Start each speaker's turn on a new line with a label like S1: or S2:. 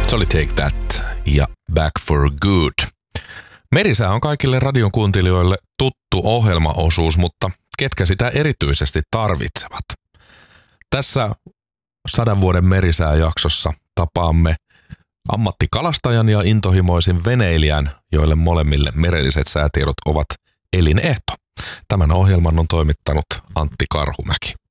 S1: Se oli Take That ja Back for Good. Merisää on kaikille radion kuuntelijoille tuttu ohjelmaosuus, mutta ketkä sitä erityisesti tarvitsevat? Tässä 100 vuoden merisääjaksossa tapaamme ammattikalastajan ja intohimoisin veneilijän, joille molemmille merelliset säätiedot ovat elinehto. Tämän ohjelman on toimittanut Antti Karhumäki.